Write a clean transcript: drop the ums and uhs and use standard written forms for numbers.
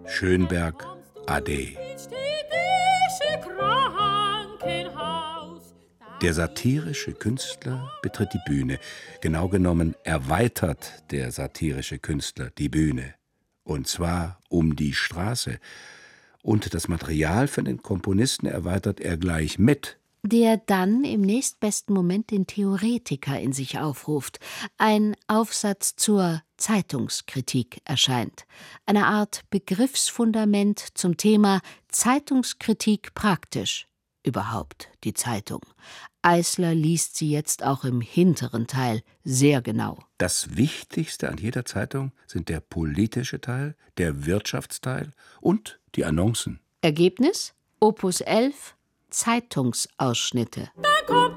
Schönberg, Ade. Der satirische Künstler betritt die Bühne. Genau genommen erweitert der satirische Künstler die Bühne. Und zwar um die Straße. Und das Material für den Komponisten erweitert er gleich mit. Der dann im nächstbesten Moment den Theoretiker in sich aufruft. Ein Aufsatz zur Zeitungskritik erscheint. Eine Art Begriffsfundament zum Thema Zeitungskritik praktisch. Überhaupt die Zeitung. Eisler liest sie jetzt auch im hinteren Teil sehr genau. Das Wichtigste an jeder Zeitung sind der politische Teil, der Wirtschaftsteil und die Annoncen. Ergebnis? Opus 11, Zeitungsausschnitte. Dann kommt